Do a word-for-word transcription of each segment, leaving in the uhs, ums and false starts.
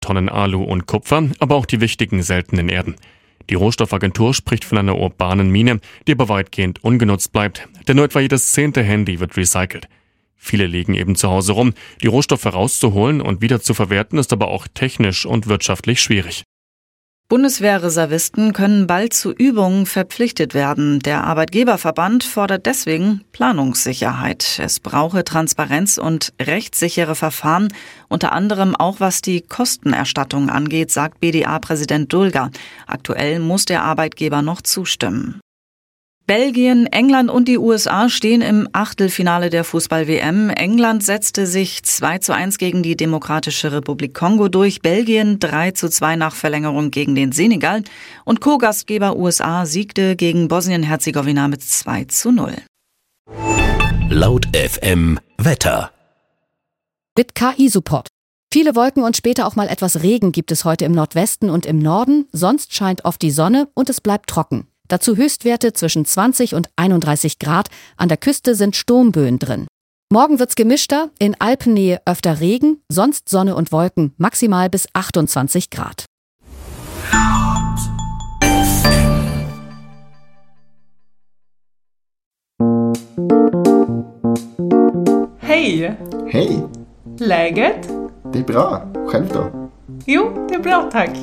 Tonnen Alu und Kupfer, aber auch die wichtigen seltenen Erden. Die Rohstoffagentur spricht von einer urbanen Mine, die aber weitgehend ungenutzt bleibt, denn nur etwa jedes zehnte Handy wird recycelt. Viele liegen eben zu Hause rum. Die Rohstoffe rauszuholen und wieder zu verwerten ist aber auch technisch und wirtschaftlich schwierig. Bundeswehrreservisten können bald zu Übungen verpflichtet werden. Der Arbeitgeberverband fordert deswegen Planungssicherheit. Es brauche Transparenz und rechtssichere Verfahren, unter anderem auch was die Kostenerstattung angeht, sagt B D A-Präsident Dulger. Aktuell muss der Arbeitgeber noch zustimmen. Belgien, England und die U S A stehen im Achtelfinale der Fußball-W M. England setzte sich zwei zu eins gegen die Demokratische Republik Kongo durch, Belgien drei zu zwei nach Verlängerung gegen den Senegal und Co-Gastgeber U S A siegte gegen Bosnien-Herzegowina mit zwei zu null. Laut F M Wetter. Mit K I-Support. Viele Wolken und später auch mal etwas Regen gibt es heute im Nordwesten und im Norden, sonst scheint oft die Sonne und es bleibt trocken. Dazu Höchstwerte zwischen zwanzig und einunddreißig Grad. An der Küste sind Sturmböen drin. Morgen wird's gemischter, in Alpennähe öfter Regen, sonst Sonne und Wolken, maximal bis achtundzwanzig Grad. Hej! Hej! Läget? Det är bra. Själv då? Jo, det är bra, tack.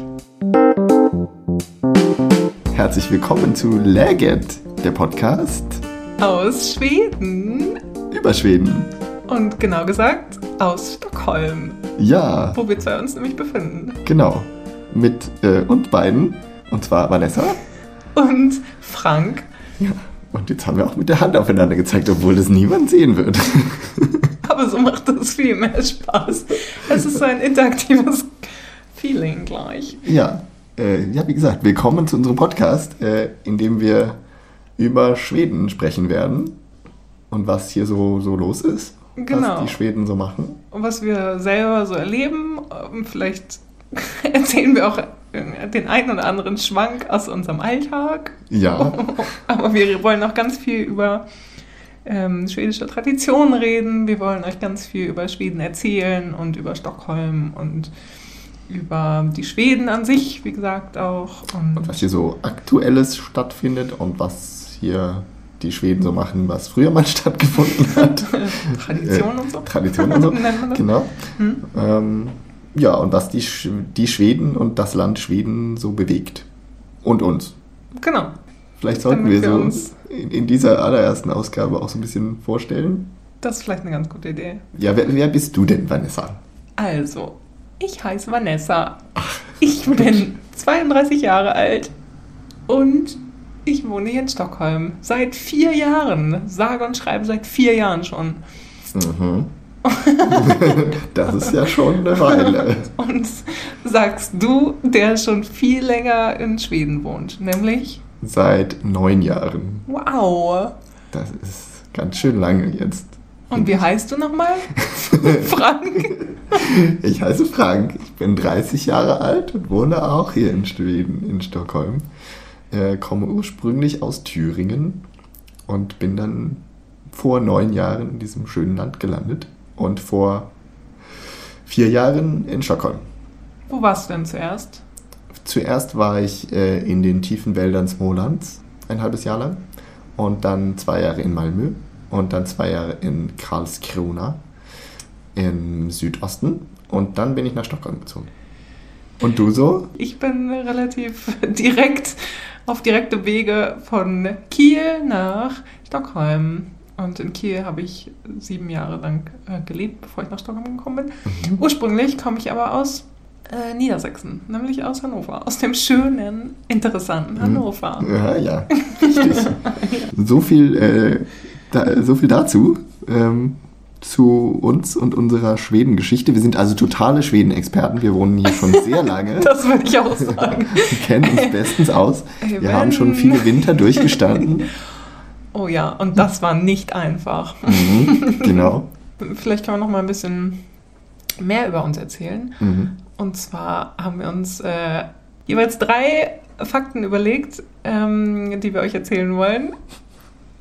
Herzlich willkommen zu Läget, der Podcast Aus Schweden. über Schweden. Und genau gesagt, aus Stockholm. Ja, Wo wir zwei uns nämlich befinden. genau. Mit äh, uns beiden. Und zwar Vanessa. Und Frank. Ja. Und jetzt haben wir auch mit der Hand aufeinander gezeigt, obwohl das niemand sehen wird. Aber so macht das viel mehr Spaß. Es ist so ein interaktives Feeling gleich. Ja. Äh, ja, wie gesagt, willkommen zu unserem Podcast, äh, in dem wir über Schweden sprechen werden und was hier so, so los ist, Genau. was die Schweden so machen. Und was wir selber so erleben, vielleicht erzählen wir auch den einen oder anderen Schwank aus unserem Alltag. Ja. Aber wir wollen auch ganz viel über ähm, schwedische Traditionen reden. Wir wollen euch ganz viel über Schweden erzählen und über Stockholm und über die Schweden an sich, wie gesagt, auch. Und, Und was hier so Aktuelles stattfindet und was hier die Schweden so machen, was früher mal stattgefunden hat. Tradition äh, und so. Tradition und so, Nennt man das? genau. Hm? Ähm, ja, und was die, Sch- die Schweden und das Land Schweden so bewegt. Und uns. Genau. Vielleicht sollten Damit wir wir so uns- in, in dieser allerersten Ausgabe auch so ein bisschen vorstellen. Das ist vielleicht eine ganz gute Idee. Ja, wer, wer bist du denn, Vanessa? Also, ich heiße Vanessa. Ich bin zweiunddreißig Jahre alt und ich wohne hier in Stockholm. Seit vier Jahren. Sage und schreibe seit vier Jahren schon. Mhm. Das ist ja schon eine Weile. Und sagst du, der schon viel länger in Schweden wohnt, nämlich? Seit neun Jahren. Wow. Das ist ganz schön lange jetzt. Und wie heißt du nochmal? Frank? Ich heiße Frank, ich bin dreißig Jahre alt und wohne auch hier in Schweden, in Stockholm. Äh, komme ursprünglich aus Thüringen und bin dann vor neun Jahren in diesem schönen Land gelandet und vor vier Jahren in Stockholm. Wo warst du denn zuerst? Zuerst war ich äh, in den tiefen Wäldern Smålands, ein halbes Jahr lang, und dann zwei Jahre in Malmö und dann zwei Jahre in Karlskrona im Südosten und dann bin ich nach Stockholm gezogen. Und du so? Ich bin relativ direkt, auf direkte Wege von Kiel nach Stockholm. Und in Kiel habe ich sieben Jahre lang äh, gelebt, bevor ich nach Stockholm gekommen bin. Mhm. Ursprünglich komme ich aber aus äh, Niedersachsen, nämlich aus Hannover, aus dem schönen, interessanten Hannover. Ja, ja, richtig. So viel, äh, da, so viel dazu. Ähm, zu uns und unserer Schweden-Geschichte. Wir sind also totale Schweden-Experten. Wir wohnen hier schon sehr lange. Das würde ich auch sagen. Wir kennen uns bestens aus. Ey, Wir haben schon viele Winter durchgestanden. Oh ja, und das war nicht einfach. Mhm, genau. Vielleicht kann man noch mal ein bisschen mehr über uns erzählen. Mhm. Und zwar haben wir uns äh, jeweils drei Fakten überlegt, ähm, die wir euch erzählen wollen.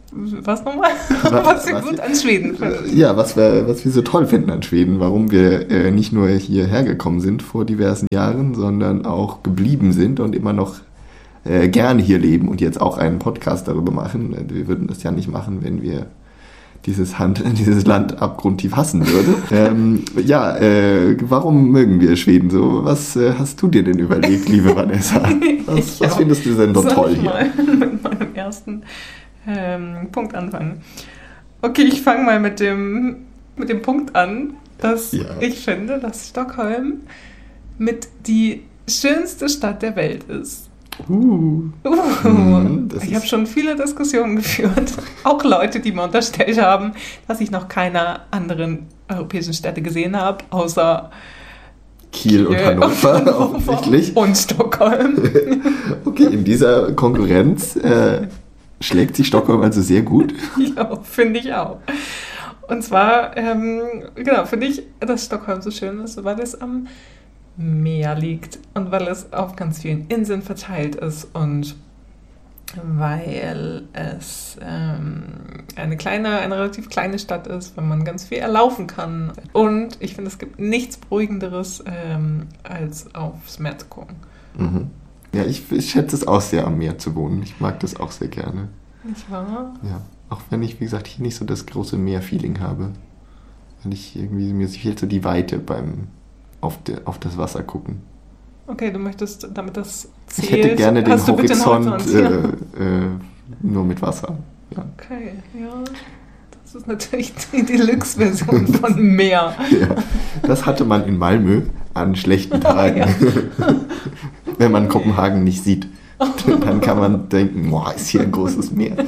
Was nochmal? Was, was wir was gut an Schweden finden. Ja, was wir, was wir so toll finden an Schweden. Warum wir äh, nicht nur hierher gekommen sind vor diversen Jahren, sondern auch geblieben sind und immer noch äh, gerne hier leben und jetzt auch einen Podcast darüber machen. Wir würden das ja nicht machen, wenn wir dieses, Hand, dieses Land abgrundtief hassen würden. ähm, ja, äh, warum mögen wir Schweden so? Was äh, hast du dir denn überlegt, liebe Vanessa? Was, was findest du denn so toll hier? Mal mit meinem ersten ähm, Punkt anfangen. Okay, ich fange mal mit dem, mit dem Punkt an, dass ja. ich finde, dass Stockholm mit die schönste Stadt der Welt ist. Uh. Uh. Mm, ich habe schon viele Diskussionen geführt. Auch Leute, die mir unterstellt haben, dass ich noch keine anderen europäischen Städte gesehen habe, außer Kiel, Kiel und Hannover, und Hannover offensichtlich. Und Stockholm. Okay, in dieser Konkurrenz äh, schlägt sich Stockholm also sehr gut. Ja, finde ich auch. Und zwar, ähm, genau, finde ich, dass Stockholm so schön ist, weil es am Meer liegt und weil es auf ganz vielen Inseln verteilt ist und weil es ähm, eine kleine, eine relativ kleine Stadt ist, wenn man ganz viel erlaufen kann. Und ich finde, es gibt nichts Beruhigenderes, ähm, als aufs Meer zu gucken. Mhm. Ja, ich, ich schätze es auch sehr, am Meer zu wohnen. Ich mag das auch sehr gerne. Nicht wahr? Ja, auch wenn ich, wie gesagt, hier nicht so das große Meer-Feeling habe. Weil ich irgendwie, mir fehlt so die Weite beim Auf, de, auf das Wasser gucken. Okay, du möchtest, damit das zählt, ich hätte gerne den hast Horizont, den Horizont äh, äh, nur mit Wasser. Ja. Okay, ja. Das ist natürlich die Deluxe-Version von Meer. Ja, das hatte man in Malmö an schlechten Tagen. Ja. Wenn man Kopenhagen nicht sieht, dann kann man denken, boah, ist hier ein großes Meer.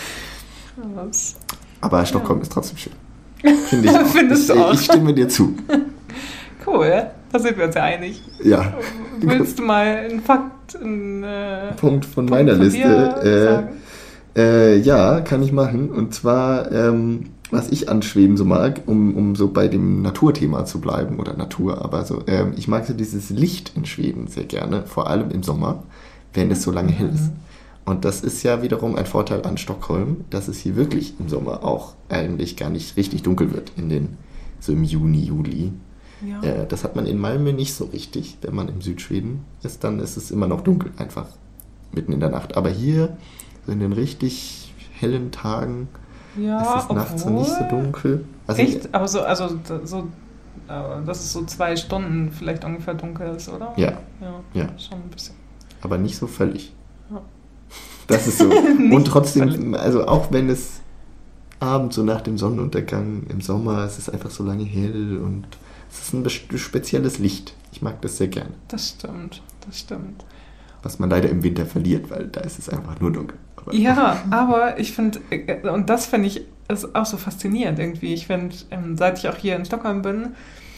Was? Aber Stockholm ja. ist trotzdem schön. Finde ich auch. Findest ich, du auch? Ich stimme dir zu. Cool, da sind wir uns ja einig. Ja. Willst du mal einen Fakt, einen äh, Punkt von Punkt meiner von Liste? Äh, äh, ja, kann ich machen. Und zwar, ähm, was ich an Schweden so mag, um, um so bei dem Naturthema zu bleiben, oder Natur, aber so, ähm, ich mag so dieses Licht in Schweden sehr gerne, vor allem im Sommer, wenn es so lange hell ist. Und das ist ja wiederum ein Vorteil an Stockholm, dass es hier wirklich im Sommer auch eigentlich gar nicht richtig dunkel wird, in den, so im Juni, Juli. Ja. Äh, das hat man in Malmö nicht so richtig. Wenn man im Südschweden ist, dann ist es immer noch dunkel, einfach mitten in der Nacht. Aber hier, so in den richtig hellen Tagen, ja, ist es nachts so nicht so dunkel. Also, echt? Aber so, also so, dass es so zwei Stunden vielleicht ungefähr dunkel ist, oder? Ja. Ja, ja. Schon ein bisschen. Aber nicht so völlig. Ja. Das ist so. Und trotzdem, völlig. Also auch wenn es abends so nach dem Sonnenuntergang im Sommer, es ist einfach so lange hell und es ist ein spezielles Licht. Ich mag das sehr gerne. Das stimmt, das stimmt. Was man leider im Winter verliert, weil da ist es einfach nur dunkel. Aber ja, aber ich finde, und das finde ich ist auch so faszinierend irgendwie. Ich finde, seit ich auch hier in Stockholm bin,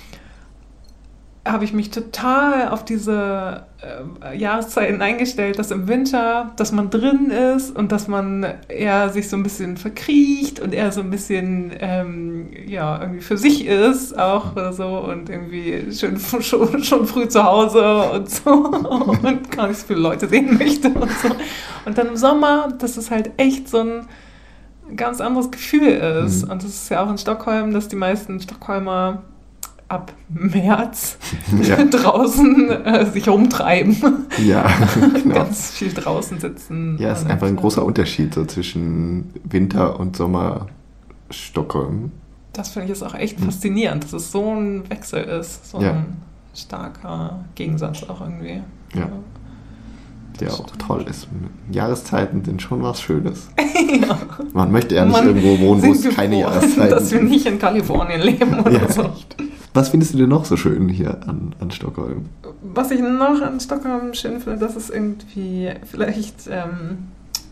habe ich mich total auf diese äh, Jahreszeiten eingestellt, dass im Winter, dass man drin ist und dass man eher sich so ein bisschen verkriecht und eher so ein bisschen ähm, ja, irgendwie für sich ist auch oder so und irgendwie schön, schon, schon früh zu Hause und so und gar nicht so viele Leute sehen möchte und so. Und dann im Sommer, dass es halt echt so ein ganz anderes Gefühl ist. Mhm. Und das ist ja auch in Stockholm, dass die meisten Stockholmer ab März ja. draußen äh, sich rumtreiben. Ja, genau. Ganz viel draußen sitzen. Ja, es ist einfach ein großer Unterschied so zwischen Winter und Sommer Stockholm. Das finde ich ist auch echt hm. faszinierend, dass es so ein Wechsel ist. So ja. ein starker Gegensatz auch irgendwie. Ja. ja. Der auch toll ist. Jahreszeiten sind schon was Schönes. Ja. Man möchte ja nicht Man irgendwo wohnen, wo es keine froh, Jahreszeiten sind. Dass wir nicht in Kalifornien leben oder ja, so. Echt. Was findest du denn noch so schön hier an, an Stockholm? Was ich noch an Stockholm schön finde, dass es irgendwie vielleicht ähm,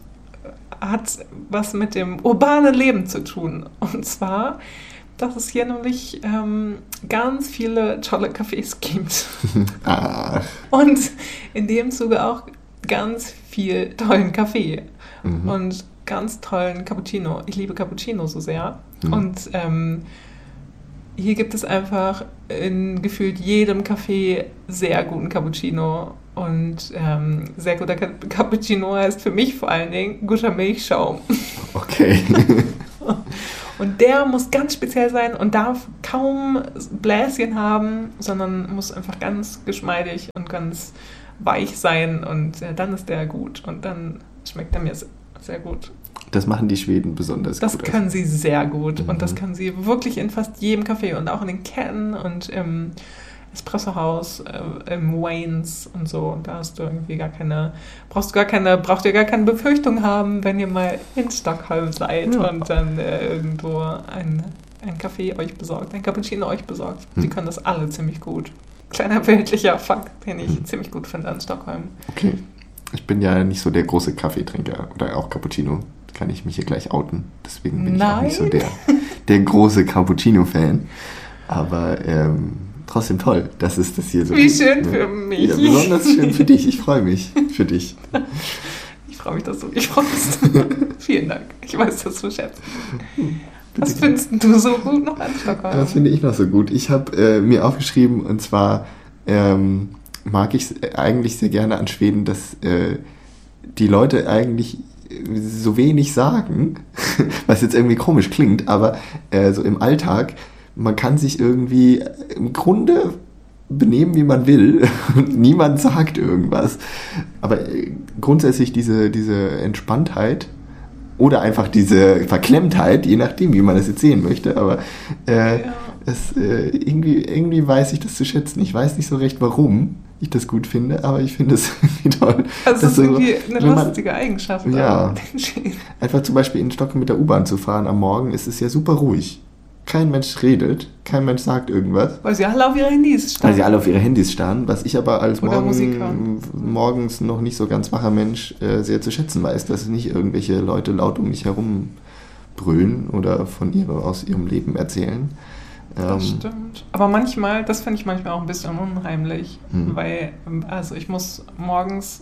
hat was mit dem urbanen Leben zu tun. Und zwar, dass es hier nämlich ähm, ganz viele tolle Cafés gibt. Ach. Und in dem Zuge auch ganz viel tollen Kaffee mhm. und ganz tollen Cappuccino. Ich liebe Cappuccino so sehr. Mhm. Und ähm, hier gibt es einfach in gefühlt jedem Café sehr guten Cappuccino. Und ähm, sehr guter Cappuccino heißt für mich vor allen Dingen guter Milchschaum. Okay. Und der muss ganz speziell sein und darf kaum Bläschen haben, sondern muss einfach ganz geschmeidig und ganz weich sein und äh, dann ist der gut und dann schmeckt er mir sehr gut. Das machen die Schweden besonders das gut. Das können also. sie sehr gut Mhm. und das können sie wirklich in fast jedem Café und auch in den Ketten und im Espressohaus, äh, im Waynes und so. Und da hast du irgendwie gar keine, brauchst du gar keine, braucht ihr gar keine Befürchtung haben, wenn ihr mal in Stockholm seid ja. und dann äh, irgendwo ein, ein Kaffee euch besorgt, ein Cappuccino euch besorgt. Hm. Die können das alle ziemlich gut. Kleiner weltlicher Fakt, den ich hm. ziemlich gut finde an Stockholm. Okay. Ich bin ja nicht so der große Kaffeetrinker oder auch Cappuccino. Kann ich mich hier gleich outen. Deswegen bin Nein. ich auch nicht so der, der große Cappuccino-Fan. Aber ähm, trotzdem toll, dass es das hier so Wie gibt. schön für mich. Ja, besonders schön für dich. Ich freue mich für dich. Ich freue mich, dass du dich freust. Vielen Dank. Ich weiß das zu schätzen. Was findest du so gut noch an Stockholm? Was finde ich noch so gut? Ich habe äh, mir aufgeschrieben, und zwar ähm, mag ich es eigentlich sehr gerne an Schweden, dass äh, die Leute eigentlich so wenig sagen, was jetzt irgendwie komisch klingt, aber äh, so im Alltag, man kann sich irgendwie im Grunde benehmen, wie man will und niemand sagt irgendwas. Aber äh, grundsätzlich diese, diese Entspanntheit oder einfach diese Verklemmtheit, je nachdem, wie man das jetzt sehen möchte, aber äh, ja. es, äh, irgendwie, irgendwie weiß ich das zu schätzen. Ich weiß nicht so recht, warum ich das gut finde, aber ich finde es irgendwie toll. Also das ist irgendwie so, eine lustige man, Eigenschaft. Ja, einfach zum Beispiel in Stockholm mit der U-Bahn zu fahren am Morgen, ist es ja super ruhig. Kein Mensch redet, kein Mensch sagt irgendwas. Weil sie alle auf ihre Handys starren. Weil sie alle auf ihre Handys starren, was ich aber als Oder morgen, morgens noch nicht so ganz wacher Mensch äh, sehr zu schätzen weiß, dass nicht irgendwelche Leute laut um mich herum brüllen oder von ihre, aus ihrem Leben erzählen. Das ähm, stimmt. Aber manchmal, das finde ich manchmal auch ein bisschen unheimlich, hm. weil, also ich muss morgens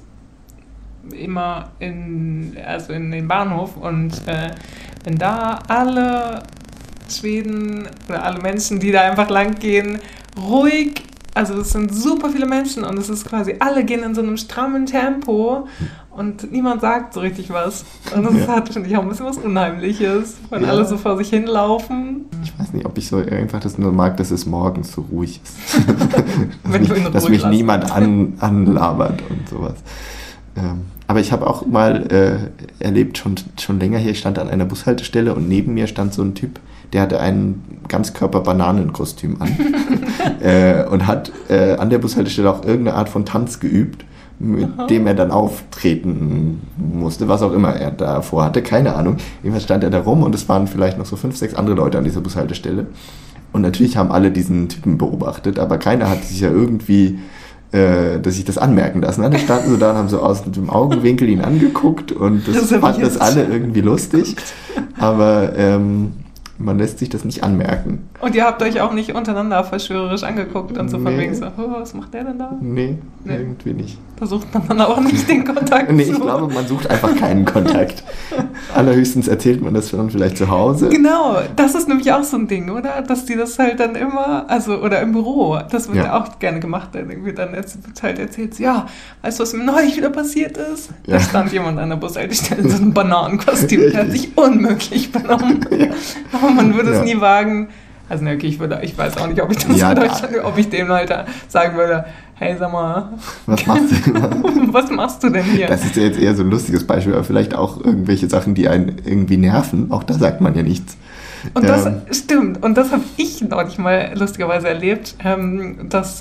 immer in, also in den Bahnhof und äh, wenn da alle Schweden oder alle Menschen, die da einfach lang gehen, ruhig, also es sind super viele Menschen und es ist quasi, alle gehen in so einem strammen Tempo und niemand sagt so richtig was. Und das ja. hat, finde ich, auch ein bisschen was Unheimliches, wenn ja. alle so vor sich hinlaufen. Ich weiß nicht, ob ich so einfach das nur mag, dass es morgens so ruhig ist. wenn dass du ihn mich, dass mich niemand an, anlabert und sowas. Ähm, aber ich habe auch mal äh, erlebt, schon, schon länger hier, ich stand an einer Bushaltestelle und neben mir stand so ein Typ, der hatte ein Ganzkörper-Bananenkostüm an äh, und hat äh, an der Bushaltestelle auch irgendeine Art von Tanz geübt, mit Aha. dem er dann auftreten musste, was auch immer er davor hatte, keine Ahnung. Jedenfalls stand er da rum und es waren vielleicht noch so fünf, sechs andere Leute an dieser Bushaltestelle. Und natürlich haben alle diesen Typen beobachtet, aber keiner hat sich ja irgendwie äh, dass sich das anmerken lassen. Da standen sie da und haben so aus dem Augenwinkel ihn angeguckt und das, das fanden das alle irgendwie lustig. Aber ähm, man lässt sich das nicht anmerken. Und ihr habt euch auch nicht untereinander verschwörerisch angeguckt und so nee. von wegen so, oh, was macht der denn da? Nee, nee, irgendwie nicht. Da sucht man dann auch nicht den Kontakt. Nee, ich glaube, man sucht einfach keinen Kontakt. Allerhöchstens erzählt man das dann vielleicht zu Hause. Genau, das ist nämlich auch so ein Ding, oder? Dass die das halt dann immer, also, oder im Büro, das wird ja, ja auch gerne gemacht, dann irgendwie dann wird halt erzählt, ja, weißt du, was mir neulich wieder passiert ist? Ja. Da stand jemand an der Bushaltestelle in so einem Bananenkostüm, der hat sich unmöglich benommen. Ja. Aber man würde es ja. nie wagen. Also, ne, okay, ich würde, ich weiß auch nicht, ob ich das ja, in Deutschland, ob ich dem halt sagen würde, hey, sag mal, was machst du, was machst du denn hier? Das ist ja jetzt eher so ein lustiges Beispiel, aber vielleicht auch irgendwelche Sachen, die einen irgendwie nerven. Auch da sagt man ja nichts. Und das ähm, stimmt. Und das habe ich neulich mal lustigerweise erlebt, ähm, dass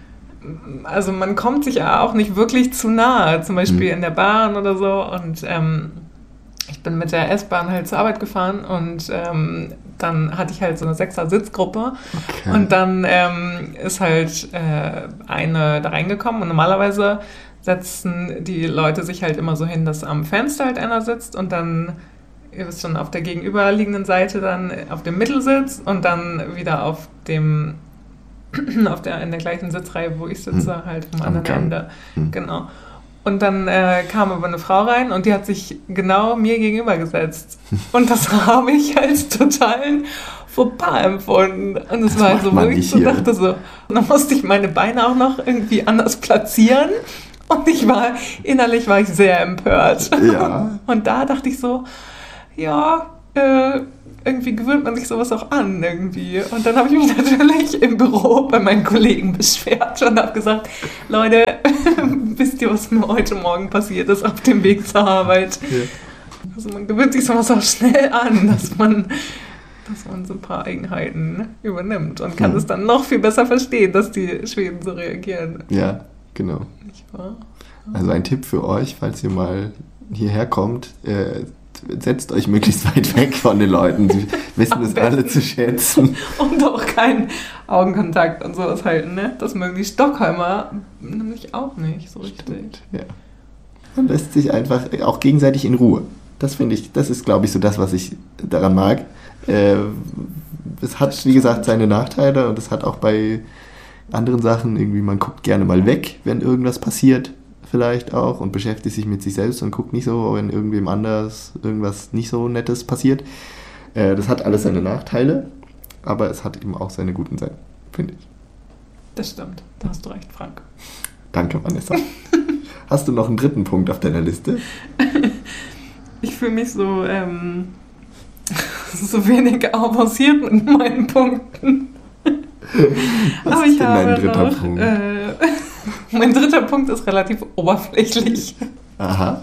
also man kommt sich ja auch nicht wirklich zu nahe, zum Beispiel mhm. in der Bahn oder so. Und ähm, ich bin mit der S-Bahn halt zur Arbeit gefahren und ähm, dann hatte ich halt so eine Sechser-Sitzgruppe okay. und dann ähm, ist halt äh, eine da reingekommen und normalerweise setzen die Leute sich halt immer so hin, dass am Fenster halt einer sitzt und dann, ihr wisst schon, auf der gegenüberliegenden Seite dann auf dem Mittelsitz und dann wieder auf dem auf der, in der gleichen Sitzreihe, wo ich sitze, hm. halt am anderen okay. Ende. Hm. Genau. Und dann äh, kam aber eine Frau rein und die hat sich genau mir gegenüber gesetzt. Und das habe ich als totalen Fauxpas empfunden. Und es war halt so, wo ich so dachte so, und dann musste ich meine Beine auch noch irgendwie anders platzieren. Und ich war, innerlich war ich sehr empört. Ja. Und da dachte ich so, ja, äh, irgendwie gewöhnt man sich sowas auch an irgendwie. Und dann habe ich mich natürlich im Büro bei meinen Kollegen beschwert und habe gesagt, Leute, wisst ihr, was mir heute Morgen passiert ist auf dem Weg zur Arbeit? Ja. Also man gewöhnt sich sowas auch schnell an, dass man, dass man so ein paar Eigenheiten übernimmt und kann mhm. es dann noch viel besser verstehen, dass die Schweden so reagieren. Ja, genau. Nicht wahr? Also ein Tipp für euch, falls ihr mal hierher kommt, äh, setzt euch möglichst weit weg von den Leuten. Sie wissen es alle zu schätzen. Und auch keinen Augenkontakt und sowas halten, ne? Das mögen die Stockholmer nämlich auch nicht so richtig. Stimmt, ja. Man lässt sich einfach auch gegenseitig in Ruhe. Das finde ich, das ist, glaube ich, so das, was ich daran mag. Äh, es hat, wie gesagt, seine Nachteile und es hat auch bei anderen Sachen irgendwie, man guckt gerne mal weg, wenn irgendwas passiert. Vielleicht auch und beschäftigt sich mit sich selbst und guckt nicht so, wenn irgendwem anders irgendwas nicht so Nettes passiert. Äh, das hat alles seine Nachteile, aber es hat eben auch seine guten Seiten, finde ich. Das stimmt, da hast du recht, Frank. Danke, Vanessa. Hast du noch einen dritten Punkt auf deiner Liste? Ich fühle mich so, ähm, so wenig avanciert mit meinen Punkten. Was aber ist ich denn habe dein dritter noch, Punkt? Äh, mein dritter Punkt ist relativ oberflächlich. Aha.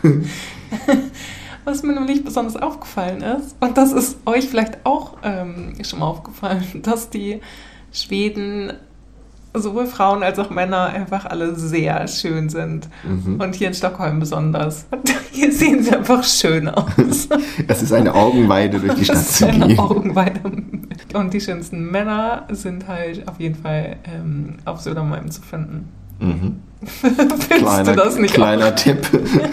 Was mir nämlich besonders aufgefallen ist, und das ist euch vielleicht auch ähm, schon mal aufgefallen, dass die Schweden, sowohl Frauen als auch Männer, einfach alle sehr schön sind. Mhm. Und hier in Stockholm besonders. Hier sehen sie einfach schön aus. Es ist eine Augenweide, durch die Stadt das zu ist eine gehen. Augenweide. Und die schönsten Männer sind halt auf jeden Fall ähm, auf Södermalm zu finden. Mhm. Findest kleiner, du das nicht Kleiner auch? Tipp.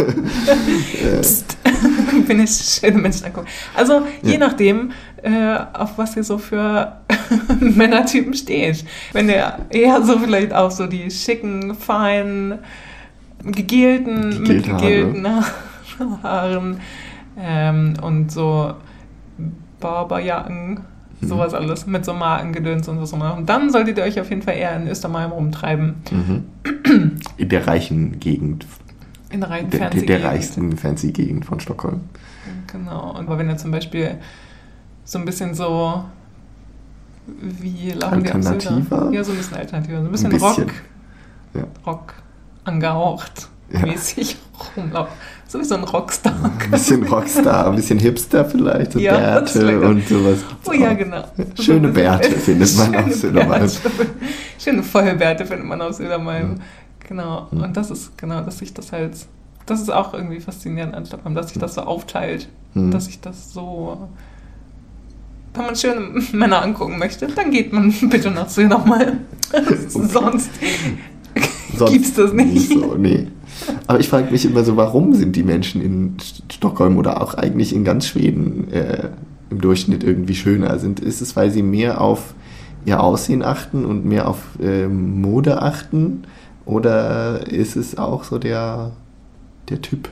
Psst. Bin ich schöne Menschen angucken. Also je ja. nachdem, äh, auf was ihr so für Männertypen steht. Wenn ihr eher so vielleicht auch so die schicken, feinen, gegelten, mit gegelten Haaren ähm, und so Barberjacken, mhm. sowas alles mit so Markengedöns und so. Und dann solltet ihr euch auf jeden Fall eher in Östermalm rumtreiben. Mhm. In der reichen Gegend. In der reichen der, fancy der, der reichsten fancy Gegend von Stockholm. Genau. Und wenn ihr zum Beispiel so ein bisschen so wie laufen die am Söder? Ja, so ein bisschen alternativer. So ein bisschen, ein bisschen. Rock, ja. Rock angehaucht ja. mäßig rumlaufen. So wie so ein Rockstar. Ein bisschen Rockstar, ein bisschen Hipster vielleicht, so ja, Bärte und sowas. Oh ja, genau. Schöne Bärte findet man auf Södermalm. Schöne Vollbärte findet man auf Södermalm. Mhm. Genau. Mhm. Und das ist, genau, dass sich das halt, das ist auch irgendwie faszinierend an Stockholm, dass sich das so aufteilt. Mhm. Dass sich das so, wenn man schöne Männer angucken möchte, dann geht man bitte nach Södermalm. Sonst, Sonst gibt's das nicht. nicht so, nee. Aber ich frage mich immer so, warum sind die Menschen in Stockholm oder auch eigentlich in ganz Schweden äh, im Durchschnitt irgendwie schöner sind? Ist es, weil sie mehr auf ihr Aussehen achten und mehr auf äh, Mode achten? Oder ist es auch so der, der Typ?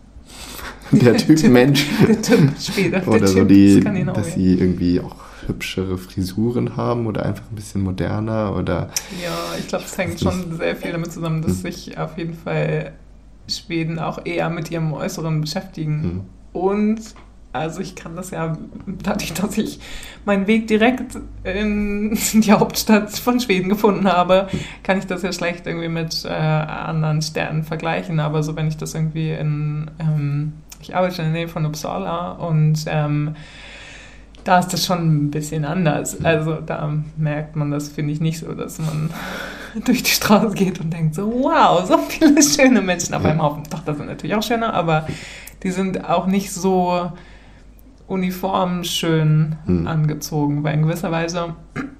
Der Typ Mensch? Der Typ Schwede. Oder der so typ, die, das das dass sie irgendwie auch hübschere Frisuren haben oder einfach ein bisschen moderner oder... Ja, ich glaube, es hängt schon sehr viel damit zusammen, dass sich auf jeden Fall Schweden auch eher mit ihrem Äußeren beschäftigen. Hm. Und, also ich kann das ja, dadurch, dass ich meinen Weg direkt in die Hauptstadt von Schweden gefunden habe, kann ich das ja schlecht irgendwie mit äh, anderen Städten vergleichen. Aber so, wenn ich das irgendwie in... Ähm, ich arbeite in der Nähe von Uppsala und ähm, da ist das schon ein bisschen anders. Also da merkt man das, finde ich, nicht so, dass man durch die Straße geht und denkt so, wow, so viele schöne Menschen auf einem Haufen. Doch, das sind natürlich auch schöne, aber die sind auch nicht so uniform schön hm. angezogen, weil in gewisser Weise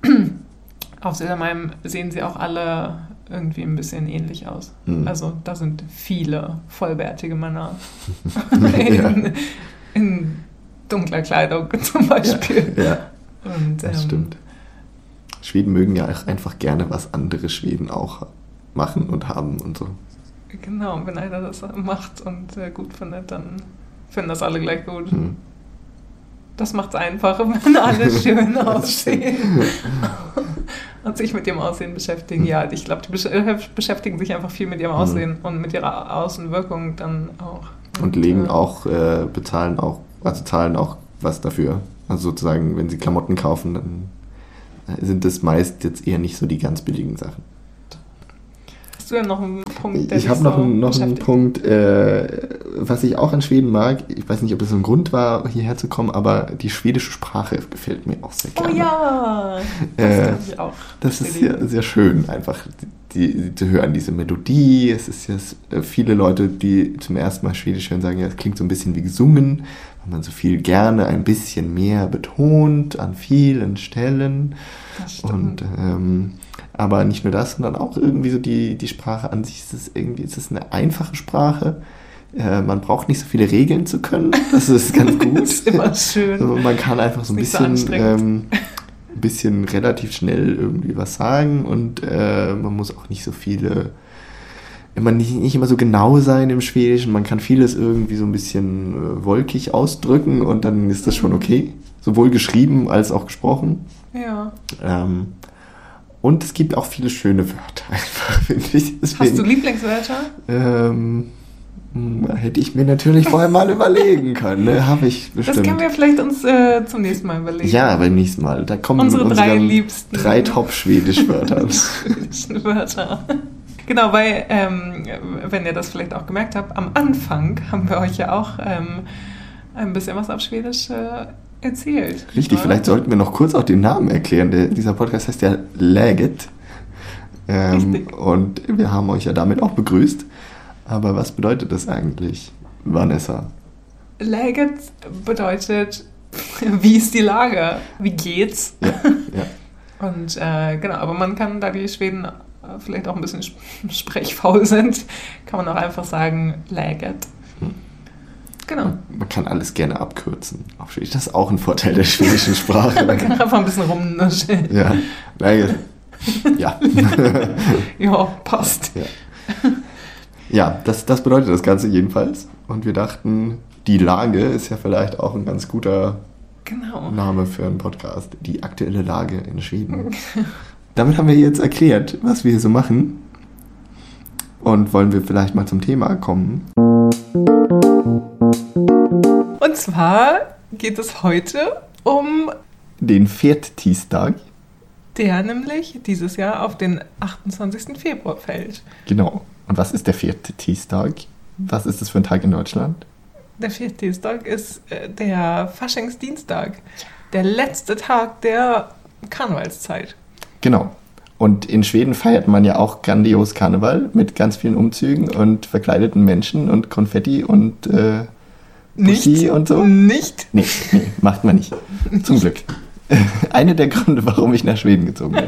auf Södermalm sehen sie auch alle irgendwie ein bisschen ähnlich aus. Hm. Also da sind viele vollbärtige Männer in, ja. in dunkler Kleidung zum Beispiel. Ja, ja. Und, das ähm, stimmt. Schweden mögen ja auch einfach gerne, was andere Schweden auch machen und haben und so. Genau, und wenn einer das macht und äh, gut findet, dann finden das alle gleich gut. Hm. Das macht es einfacher, wenn alle schön aussehen und sich mit ihrem Aussehen beschäftigen. Ja, ich glaube, die besch- beschäftigen sich einfach viel mit ihrem Aussehen mhm. und mit ihrer Außenwirkung dann auch. Und, und legen äh, auch, äh, bezahlen auch also zahlen auch was dafür. Also sozusagen, wenn sie Klamotten kaufen, dann sind das meist jetzt eher nicht so die ganz billigen Sachen. Hast du denn noch einen Punkt, der Ich habe dich noch, so einen, noch einen beschäftigt? Punkt, äh, was ich auch an Schweden mag. Ich weiß nicht, ob das so ein Grund war, hierher zu kommen, aber die schwedische Sprache gefällt mir auch sehr Oh gerne. ja, das Äh, kann ich auch. Das ist sehr, sehr schön, einfach die, die, zu hören, diese Melodie. Es ist ja viele Leute, die zum ersten Mal Schwedisch hören, sagen, ja, es klingt so ein bisschen wie gesungen, weil man so viel gerne ein bisschen mehr betont an vielen Stellen. Das stimmt. Und ähm, aber nicht nur das, sondern auch irgendwie so die, die Sprache an sich. Ist es irgendwie, ist es eine einfache Sprache. Äh, man braucht nicht so viele Regeln zu können. Das ist ganz gut. Das ist immer schön. Also man kann einfach so ein Ist nicht so bisschen, anstrengend. ähm, ein bisschen relativ schnell irgendwie was sagen und äh, man muss auch nicht so viele, man nicht, nicht immer so genau sein im Schwedischen. Man kann vieles irgendwie so ein bisschen äh, wolkig ausdrücken und dann ist das schon okay. Sowohl geschrieben als auch gesprochen. Ja. Ähm, und es gibt auch viele schöne Wörter, einfach, finde ich. Deswegen, Hast du Lieblingswörter? ähm, hm, hätte ich mir natürlich vorher mal überlegen können. Ne? Habe ich bestimmt. Das können wir vielleicht uns äh, zum nächsten Mal überlegen. Ja, beim nächsten Mal. Da kommen Unsere drei unsere liebsten. drei Top-Schwedisch-Wörter. Schwedischen Wörter. Genau, weil, ähm, wenn ihr das vielleicht auch gemerkt habt, am Anfang haben wir euch ja auch ähm, ein bisschen was auf Schwedisch äh, erzählt. Richtig, oder? vielleicht sollten wir noch kurz auch den Namen erklären. Der, dieser Podcast heißt ja Läget. Ähm, Richtig. und wir haben euch ja damit auch begrüßt. Aber was bedeutet das eigentlich, Vanessa? Läget bedeutet, wie ist die Lage? Wie geht's? Ja, ja. Und äh, genau, aber man kann, da die Schweden äh, vielleicht auch ein bisschen sp- sprechfaul sind, kann man auch einfach sagen, Läget. Genau. Man kann alles gerne abkürzen. Auf Schwedisch. Das ist auch ein Vorteil der schwedischen Sprache. Man kann einfach ein bisschen rumnuscheln. Ja, Läget. Ja. Ja, passt. Ja, ja das, das bedeutet das Ganze jedenfalls. Und wir dachten, die Lage ist ja vielleicht auch ein ganz guter Genau. Name für einen Podcast. Die aktuelle Lage in Schweden. Damit haben wir jetzt erklärt, was wir hier so machen. Und wollen wir vielleicht mal zum Thema kommen. Und zwar geht es heute um, Den Viertistag. der nämlich dieses Jahr auf den achtundzwanzigsten Februar fällt. Genau. Und was ist der Viertistag? Was ist das für ein Tag in Deutschland? Der Viertistag ist äh, der Faschingsdienstag. Der letzte Tag der Karnevalszeit. Genau. Und in Schweden feiert man ja auch grandios Karneval mit ganz vielen Umzügen und verkleideten Menschen und Konfetti und äh, Pussy Nicht? und so. Nicht? Nee, nee, macht man nicht. Zum Glück. Einer der Gründe, warum ich nach Schweden gezogen bin.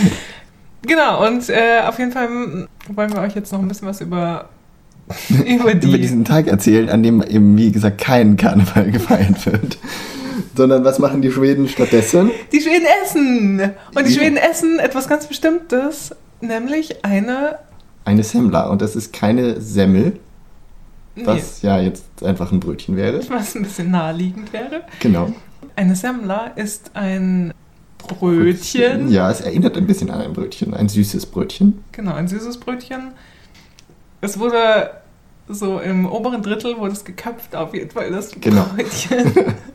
Genau, und äh, auf jeden Fall wollen wir euch jetzt noch ein bisschen was über, über die... Über diesen Tag erzählen, an dem eben, wie gesagt, kein Karneval gefeiert wird. Sondern was machen die Schweden stattdessen? Die Schweden essen! Und die Ja. Schweden essen etwas ganz Bestimmtes, nämlich eine... Eine Semmla. Und das ist keine Semmel, Nee, was ja jetzt einfach ein Brötchen wäre. was ein bisschen naheliegend wäre. Genau. Eine Semmla ist ein Brötchen. Ja, es erinnert ein bisschen an ein Brötchen. Ein süßes Brötchen. Genau, ein süßes Brötchen. Es wurde so im oberen Drittel wurde es geköpft, auf jeden Fall das Genau. Brötchen.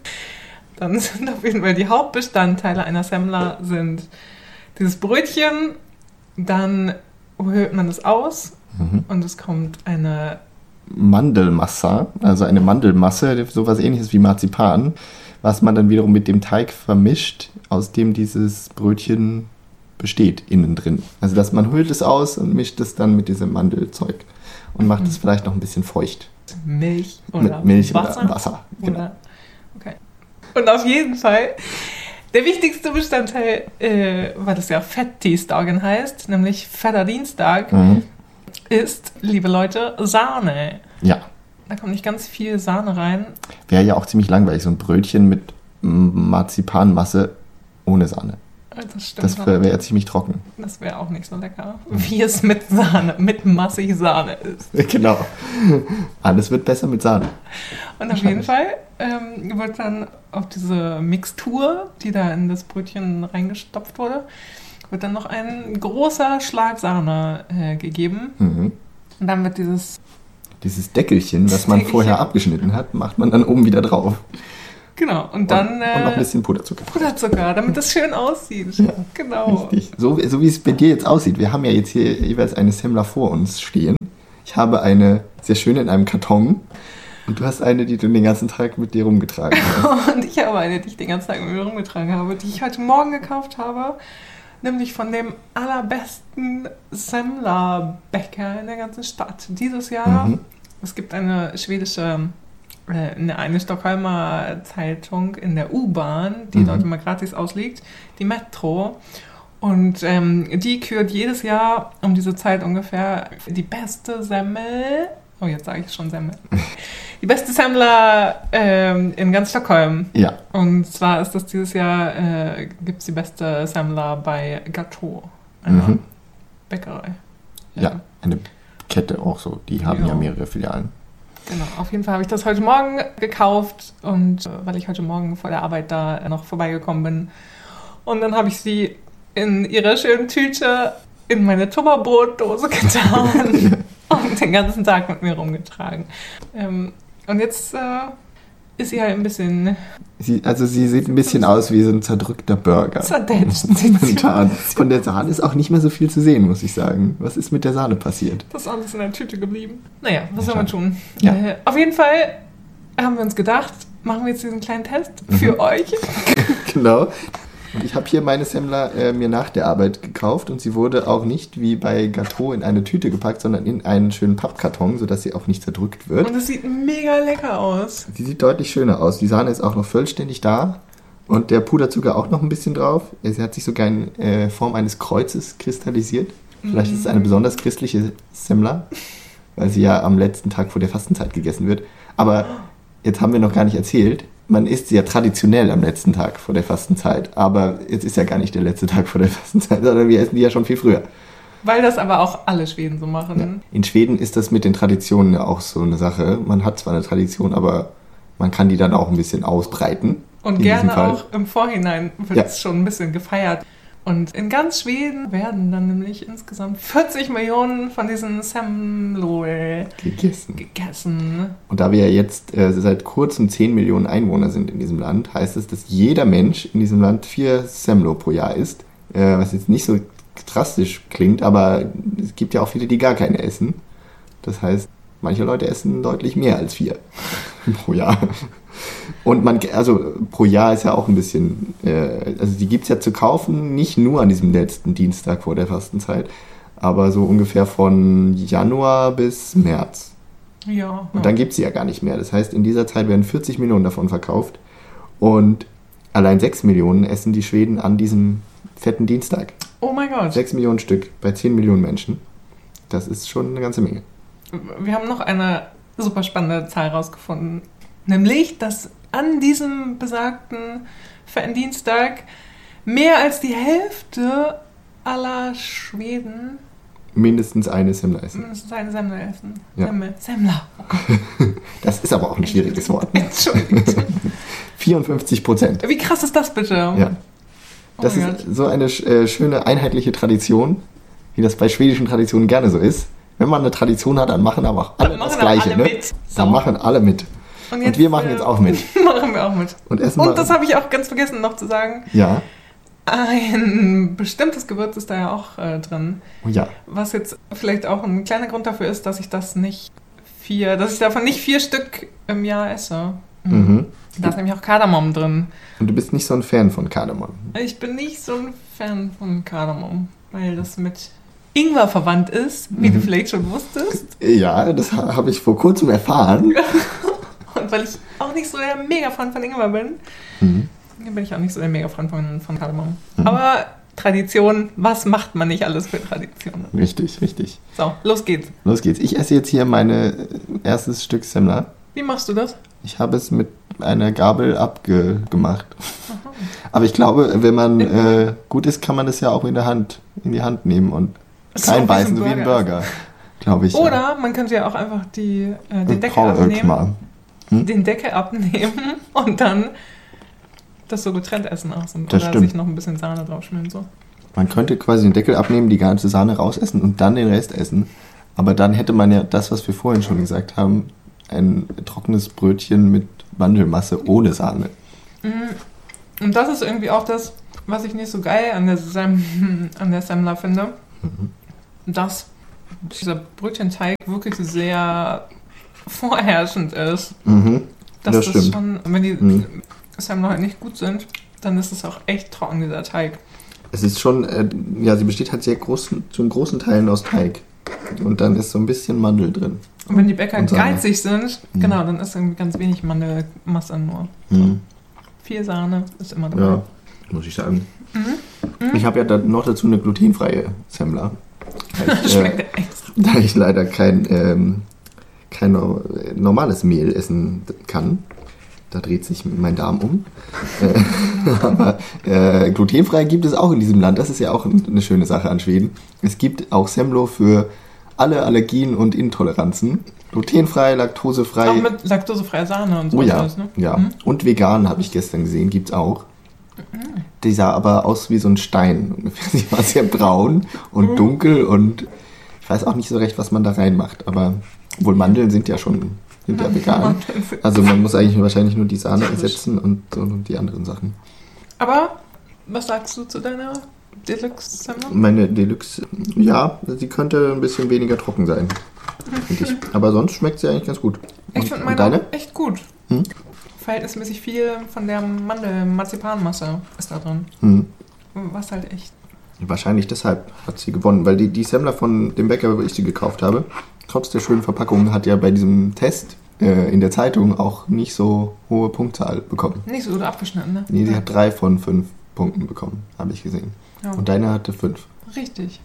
Dann sind auf jeden Fall die Hauptbestandteile einer Semmla sind dieses Brötchen, dann höhlt man es aus Mhm. und es kommt eine, Mandelmassa, also eine Mandelmasse, sowas ähnliches wie Marzipan, was man dann wiederum mit dem Teig vermischt, aus dem dieses Brötchen besteht, innen drin. Also dass man höhlt es aus und mischt es dann mit diesem Mandelzeug und macht es vielleicht noch ein bisschen feucht. Milch oder mit Milch Wasser. oder Wasser. Genau. Oder, okay. Und auf jeden Fall, der wichtigste Bestandteil, äh, weil das ja Fettisdagen heißt, nämlich Fetterdienstag, Mhm. ist, liebe Leute, Sahne. Ja, Da kommt nicht ganz viel Sahne rein. wäre ja auch ziemlich langweilig, so ein Brötchen mit mm, Marzipanmasse ohne Sahne. Das stimmt. Das wäre wär ziemlich trocken. Das wäre auch nicht so lecker, wie es mit Sahne, mit massig Sahne ist. Genau. Alles wird besser mit Sahne. Und auf jeden Fall ähm, wird dann auf diese Mixtur, die da in das Brötchen reingestopft wurde, wird dann noch ein großer Schlag Sahne äh, gegeben. Mhm. Und dann wird dieses dieses Deckelchen, das man vorher abgeschnitten hat, macht man dann oben wieder drauf. Genau, und dann... Und, und noch ein bisschen Puderzucker. Puderzucker, damit das schön aussieht. Ja, genau. Richtig. So, so wie es bei dir jetzt aussieht. Wir haben ja jetzt hier jeweils eine Semmler vor uns stehen. Ich habe eine sehr schöne in einem Karton. Und du hast eine, die du den ganzen Tag mit dir rumgetragen hast. Und ich habe eine, die ich den ganzen Tag mit mir rumgetragen habe, die ich heute Morgen gekauft habe. Nämlich von dem allerbesten Semmler-Bäcker in der ganzen Stadt. Dieses Jahr, mhm. es gibt eine schwedische, äh, eine Stockholmer Zeitung in der U-Bahn, die mhm. dort immer gratis ausliegt, die Metro. Und ähm, die kürt jedes Jahr um diese Zeit ungefähr die beste Semmel. Oh, jetzt sage ich schon Semmel. Die beste Semmler ähm, in ganz Stockholm. Ja. Und zwar ist das dieses Jahr, äh, gibt es die beste Semmler bei Gateau, einer mhm. Bäckerei. Ja. ja, eine Kette auch so. Die haben genau. ja mehrere Filialen. Genau, auf jeden Fall habe ich das heute Morgen gekauft. Und äh, weil ich heute Morgen vor der Arbeit da äh, noch vorbeigekommen bin. Und dann habe ich sie in ihrer schönen Tüte in meine Tupperbrotdose getan. Und den ganzen Tag mit mir rumgetragen. Ähm, und jetzt äh, ist sie halt ein bisschen... Sie, also sie sieht ein bisschen aus wie so ein zerdrückter Burger. Zerdetscht. Momentan. Von der Sahne ist auch nicht mehr so viel zu sehen, muss ich sagen. Was ist mit der Sahne passiert? Das ist alles in der Tüte geblieben. Naja, was soll man tun? Ja. Äh, auf jeden Fall haben wir uns gedacht, machen wir jetzt diesen kleinen Test für mhm. euch. Genau. Und ich habe hier meine Semmler äh, mir nach der Arbeit gekauft und sie wurde auch nicht wie bei Gateau in eine Tüte gepackt, sondern in einen schönen Pappkarton, sodass sie auch nicht zerdrückt wird. Und es sieht mega lecker aus. Sie sieht deutlich schöner aus. Die Sahne ist auch noch vollständig da und der Puderzucker auch noch ein bisschen drauf. Sie hat sich sogar in äh, Form eines Kreuzes kristallisiert. Vielleicht ist es eine besonders christliche Semmler, weil sie ja am letzten Tag vor der Fastenzeit gegessen wird. Aber jetzt haben wir noch gar nicht erzählt, man isst sie ja traditionell am letzten Tag vor der Fastenzeit, aber jetzt ist ja gar nicht der letzte Tag vor der Fastenzeit, sondern wir essen die ja schon viel früher. Weil das aber auch alle Schweden so machen. Ja. In Schweden ist das mit den Traditionen ja auch so eine Sache. Man hat zwar eine Tradition, aber man kann die dann auch ein bisschen ausbreiten. Und gerne auch im Vorhinein wird ja. es schon ein bisschen gefeiert. Und in ganz Schweden werden dann nämlich insgesamt vierzig Millionen von diesen Semlor gegessen. gegessen. Und da wir ja jetzt äh, seit kurzem zehn Millionen Einwohner sind in diesem Land, heißt es, dass jeder Mensch in diesem Land vier Semlor pro Jahr isst. Äh, was jetzt nicht so drastisch klingt, aber es gibt ja auch viele, die gar keine essen. Das heißt, manche Leute essen deutlich mehr als vier pro Jahr. Und man, also pro Jahr ist ja auch ein bisschen, äh, also die gibt es ja zu kaufen, nicht nur an diesem letzten Dienstag vor der Fastenzeit, aber so ungefähr von Januar bis März. Ja. Und dann gibt es sie ja gar nicht mehr. Das heißt, in dieser Zeit werden vierzig Millionen davon verkauft und allein sechs Millionen essen die Schweden an diesem fetten Dienstag. Oh mein Gott. sechs Millionen Stück bei zehn Millionen Menschen. Das ist schon eine ganze Menge. Wir haben noch eine super spannende Zahl rausgefunden. Nämlich, dass an diesem besagten fetten Dienstag mehr als die Hälfte aller Schweden mindestens eine Semmler essen. Mindestens eine Semmler essen. Ja. Semmel. Semmler. Oh Gott. Das ist aber auch ein schwieriges Wort. Entschuldigung. vierundfünfzig Prozent. Wie krass ist das bitte? Ja. Das oh ist so eine äh, schöne einheitliche Tradition, wie das bei schwedischen Traditionen gerne so ist. Wenn man eine Tradition hat, dann machen aber auch alle das Gleiche. Alle ne? mit. So. Dann machen alle mit. Und, jetzt, und wir machen jetzt auch mit. Machen wir auch mit. Und, essen und das habe ich auch ganz vergessen noch zu sagen. Ja. Ein bestimmtes Gewürz ist da ja auch äh, drin. Oh ja. Was jetzt vielleicht auch ein kleiner Grund dafür ist, dass ich das nicht vier, dass ich davon nicht vier Stück im Jahr esse. Mhm. Mhm. Da ist nämlich auch Kardamom drin. Und du bist nicht so ein Fan von Kardamom? Ich bin nicht so ein Fan von Kardamom, weil das mit Ingwer verwandt ist, wie mhm. du vielleicht schon wusstest. Ja, das habe ich vor kurzem erfahren. Und weil ich auch nicht so der Mega-Fan von Ingwer bin, mhm. bin ich auch nicht so der Mega-Fan von, von Kardamom. Mhm. Aber Tradition, was macht man nicht alles für Traditionen? Richtig, richtig. So, los geht's. Los geht's. Ich esse jetzt hier mein erstes Stück Semmler. Wie machst du das? Ich habe es mit einer Gabel abgemacht. Aha. Aber ich glaube, wenn man äh, gut ist, kann man das ja auch in der Hand, in die Hand nehmen und reinbeißen, so wie ein Burger. Glaube ich. Oder ja. man könnte ja auch einfach die, äh, den Deckel abnehmen. Hm? Den Deckel abnehmen und dann das so getrennt essen auch. So. Oder stimmt. Sich noch ein bisschen Sahne drauf schmieren. So. Man könnte quasi den Deckel abnehmen, die ganze Sahne rausessen und dann den Rest essen. Aber dann hätte man ja das, was wir vorhin schon gesagt haben, ein trockenes Brötchen mit Mandelmasse ohne Sahne. Und das ist irgendwie auch das, was ich nicht so geil an der, Sem- an der Semmler finde, mhm. dass dieser Brötchenteig wirklich sehr vorherrschend ist. Mhm. Dass das, das stimmt. schon, wenn die mhm. Semmler halt nicht gut sind, dann ist es auch echt trocken, dieser Teig. Es ist schon, äh, ja, sie besteht halt sehr großen, zu großen Teilen aus Teig. Und dann ist so ein bisschen Mandel drin. Und wenn die Bäcker Und Sahne. geizig sind, mhm. genau, dann ist irgendwie ganz wenig Mandelmasse nur. Mhm. Viel Sahne ist immer dabei. Ja, muss ich sagen. Mhm. Ich habe ja dann noch dazu eine glutenfreie Semmler. Das schmeckt äh, echt. Da ich leider kein, ähm, kein normales Mehl essen kann. Da dreht sich mein Darm um. Äh, aber äh, glutenfrei gibt es auch in diesem Land. Das ist ja auch eine schöne Sache an Schweden. Es gibt auch Semlo für alle Allergien und Intoleranzen. Glutenfrei, laktosefrei. Auch mit laktosefreier Sahne und so. Oh ja, alles, ne? ja. Mhm. Und vegan habe ich gestern gesehen, gibt's auch. Die sah aber aus wie so ein Stein. Sie war sehr braun und mhm. dunkel und ich weiß auch nicht so recht, was man da reinmacht. Aber wohl Mandeln sind ja schon sind ja vegan. Also man muss eigentlich wahrscheinlich nur die Sahne ersetzen und, und die anderen Sachen. Aber was sagst du zu deiner Deluxe-Semmler? Meine Deluxe, ja, sie könnte ein bisschen weniger trocken sein, finde ich. Aber sonst schmeckt sie eigentlich ganz gut. Und, ich finde meine deine? echt gut. Hm? Verhältnismäßig viel von der Mandel-Marzipanmasse ist da drin. Hm. Was halt echt... Wahrscheinlich deshalb hat sie gewonnen, weil die, die Semmler von dem Bäcker, wo ich sie gekauft habe, trotz der schönen Verpackung, hat ja bei diesem Test äh, in der Zeitung auch nicht so hohe Punktzahl bekommen. Nicht so gut abgeschnitten, ne? Nee, sie ja. hat drei von fünf Punkten bekommen, habe ich gesehen. Ja. Und deine hatte fünf. Richtig.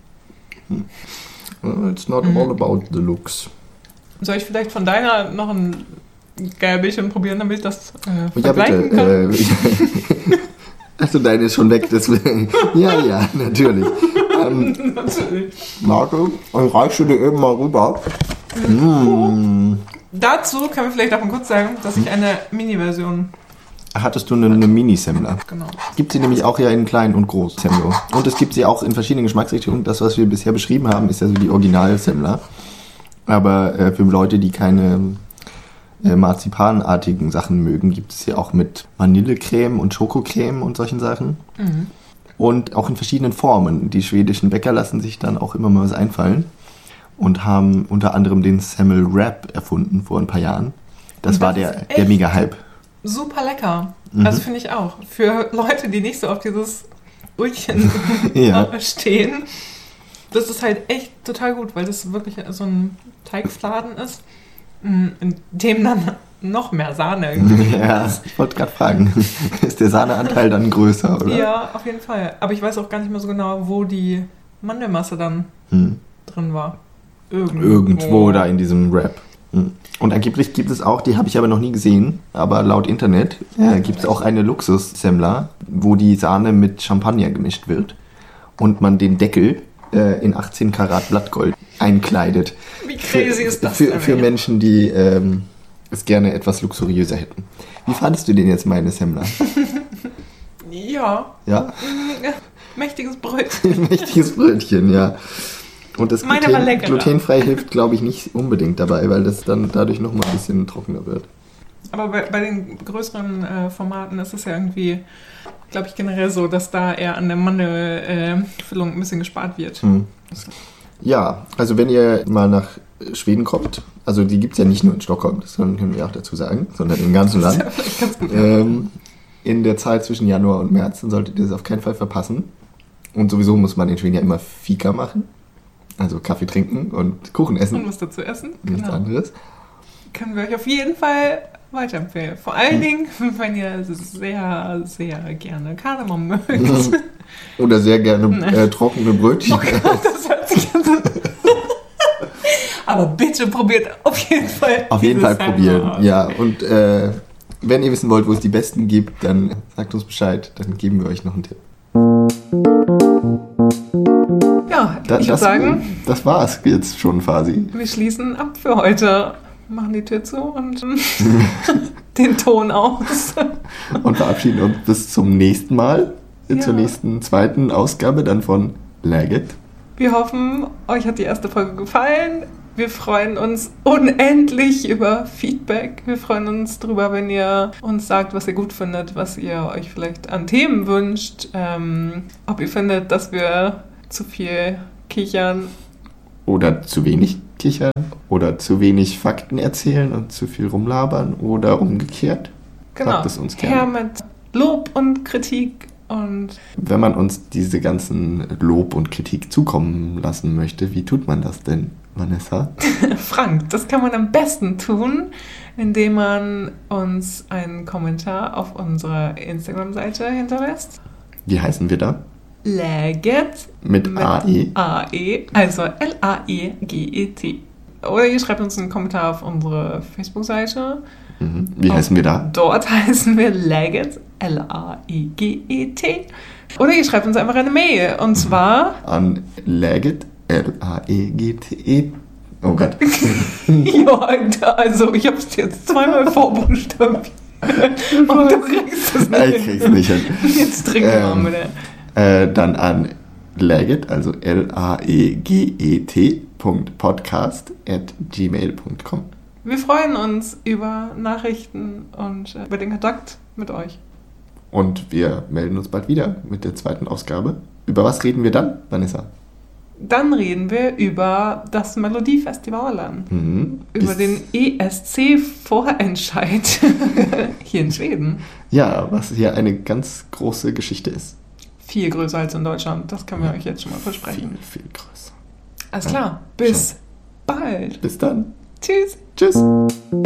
Hm. It's not mhm. all about the looks. Soll ich vielleicht von deiner noch ein Gäbelchen probieren, damit ich das äh, ja, vergleichen bitte. kann? Äh, Achso, deine ist schon weg, deswegen. Ja, ja, natürlich. Ähm, natürlich. Marco, dann reichst du dir eben mal rüber. Mm. Dazu können wir vielleicht auch mal kurz sagen, dass ich eine Mini-Version... Hattest du eine, eine Mini-Semmler? Genau. Gibt sie nämlich auch ja in klein und groß, Semlo. Und es gibt sie auch in verschiedenen Geschmacksrichtungen. Das, was wir bisher beschrieben haben, ist ja so die Original-Semmler. Aber äh, für Leute, die keine äh, marzipanartigen Sachen mögen, gibt es ja auch mit Vanillecreme und Schokocreme und solchen Sachen. Mhm. Und auch in verschiedenen Formen. Die schwedischen Bäcker lassen sich dann auch immer mal was einfallen. Und haben unter anderem den Semmel Wrap erfunden vor ein paar Jahren. Das, das war der, der Mega-Hype. Super lecker. Mhm. Also finde ich auch. Für Leute, die nicht so auf dieses Brötchen ja. stehen. Das ist halt echt total gut, weil das wirklich so ein Teigfladen ist, in dem dann noch mehr Sahne irgendwie ja, ist. Ich wollte gerade fragen, ist der Sahneanteil dann größer, oder? Ja, auf jeden Fall. Aber ich weiß auch gar nicht mehr so genau, wo die Mandelmasse dann hm. drin war. Irgendwo. Irgendwo da in diesem Wrap. Hm. Und angeblich gibt es auch, die habe ich aber noch nie gesehen, aber laut Internet äh, gibt es auch eine Luxus-Semmler, wo die Sahne mit Champagner gemischt wird und man den Deckel äh, in achtzehn Karat Blattgold einkleidet. Wie crazy für, ist das für, denn? Für Menschen, die ähm, es gerne etwas luxuriöser hätten. Wie fandest du denn jetzt meine Semmler? Ja. Ja? Mächtiges Brötchen. Mächtiges Brötchen, ja. Und das Meine Gluten, war lecker, glutenfrei hilft, glaube ich, nicht unbedingt dabei, weil das dann dadurch noch mal ein bisschen trockener wird. Aber bei, bei den größeren äh, Formaten ist es ja irgendwie, glaube ich, generell so, dass da eher an der Mandelfüllung äh, ein bisschen gespart wird. Hm. Ja, also wenn ihr mal nach Schweden kommt, also die gibt es ja nicht nur in Stockholm, das können wir auch dazu sagen, sondern im ganzen Land. Das ist ja ganz gut, ähm, in der Zeit zwischen Januar und März, dann solltet ihr das auf keinen Fall verpassen. Und sowieso muss man in Schweden ja immer Fika machen. Also Kaffee trinken und Kuchen essen. Und was dazu essen. Nichts genau. anderes. Können wir euch auf jeden Fall weiterempfehlen. Vor allen hm. Dingen, wenn ihr sehr, sehr gerne Kardamom mögt. Oder sehr gerne äh, trockene Brötchen. Oh Gott, das hört sich an. Aber bitte probiert auf jeden Fall. Auf jeden Fall probieren, aus. ja. Und äh, wenn ihr wissen wollt, wo es die besten gibt, dann sagt uns Bescheid. Dann geben wir euch noch einen Tipp. Ja, da, ich würde das, sagen, das war's jetzt schon quasi. Wir schließen ab für heute. Machen die Tür zu und den Ton aus. Und verabschieden uns bis zum nächsten Mal. Ja. Zur nächsten zweiten Ausgabe dann von Läget. Wir hoffen, euch hat die erste Folge gefallen. Wir freuen uns unendlich über Feedback. Wir freuen uns darüber, wenn ihr uns sagt, was ihr gut findet, was ihr euch vielleicht an Themen wünscht. Ähm, ob ihr findet, dass wir zu viel kichern. Oder zu wenig kichern. Oder zu wenig Fakten erzählen und zu viel rumlabern. Oder umgekehrt. Genau. Sagt es uns gerne. Her mit Lob und Kritik. Und wenn man uns diese ganzen Lob und Kritik zukommen lassen möchte, wie tut man das denn, Vanessa? Frank, das kann man am besten tun, indem man uns einen Kommentar auf unserer Instagram-Seite hinterlässt. Wie heißen wir da? Läget. Mit, mit A E. A E, also L A E G E T. Oder ihr schreibt uns einen Kommentar auf unsere Facebook-Seite. Mhm. Wie und heißen wir da? Dort heißen wir Läget, L A E G E T. Oder ihr schreibt uns einfach eine Mail. Und zwar an Läget, L A E G T E. Oh Gott. Ja, also ich habe es jetzt zweimal vorbuchstabiert. Und du kriegst es nicht. Ich krieg's nicht hin. Jetzt trinken wir ähm, bitte. Äh, dann an Läget, also L A E G E T Punkt podcast at gmail Punkt com. Wir freuen uns über Nachrichten und über den Kontakt mit euch. Und wir melden uns bald wieder mit der zweiten Ausgabe. Über was reden wir dann, Vanessa? Dann reden wir über das Melodiefestival. Mhm. Über den E S C-Vorentscheid hier in Schweden. Ja, was hier eine ganz große Geschichte ist. Viel größer als in Deutschland, das können wir euch jetzt schon mal versprechen. Viel, viel größer. Alles klar, bis Schon. bald. Bis dann. Tschüss. Tschüss.